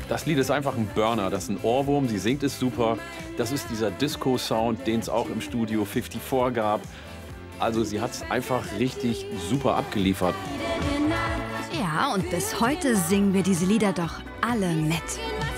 Das Lied ist einfach ein Burner, das ist ein Ohrwurm, sie singt es super. Das ist dieser Disco-Sound, den es auch im Studio 54 gab. Also sie hat es einfach richtig super abgeliefert. Ja, und bis heute singen wir diese Lieder doch alle mit.